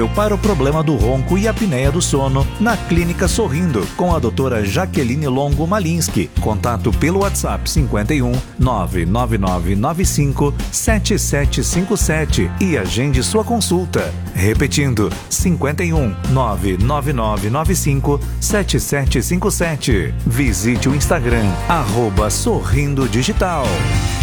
para o problema do ronco e apneia do sono na Clínica Sorrindo, com a doutora Jaqueline Longo Malinski. Contato pelo WhatsApp 51 99995 7757 e agende sua consulta. Repetindo, 51 99995 7757. Visite o Instagram, @Sorrindo Digital.